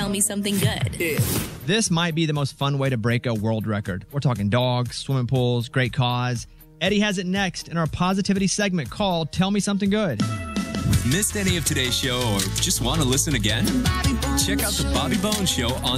Tell Me Something Good. Yeah. This might be the most fun way to break a world record. We're talking dogs, swimming pools, great cause. Eddie has it next in our positivity segment called Tell Me Something Good. Missed any of today's show or just want to listen again? Check out the Bobby Bones Show on